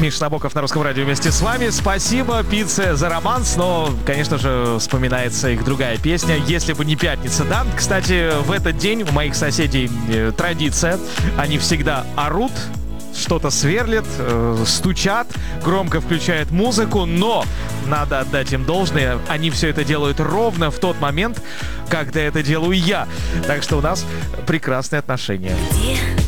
Миша Набоков на Русском радио вместе с вами. Спасибо пицце за романс, но, конечно же, вспоминается их другая песня «Если бы не пятница». Да, кстати, в этот день у моих соседей традиция. Они всегда орут, что-то сверлят, стучат, громко включают музыку, но надо отдать им должное, они все это делают ровно в тот момент, когда это делаю я. Так что у нас прекрасные отношения. Где